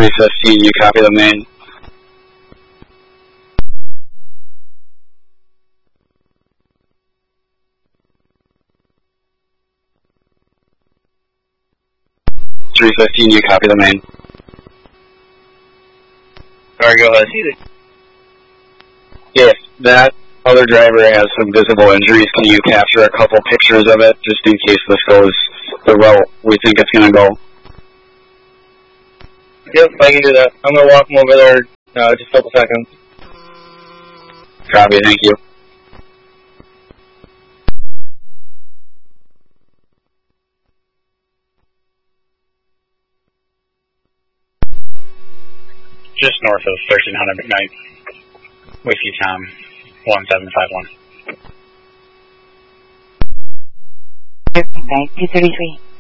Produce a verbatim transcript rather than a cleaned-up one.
three fifteen, you copy the main. three fifteen, you copy the main. Alright, go ahead. If that other driver has some visible injuries, can you capture a couple pictures of it, just in case this goes the route we think it's going to go? Yep, I can do that. I'm going to walk him over there uh, just a couple seconds. Copy, thank you. Just north of thirteen hundred McKnight, Whiskey Tom, one seven five one. McKnight, two thirty-three.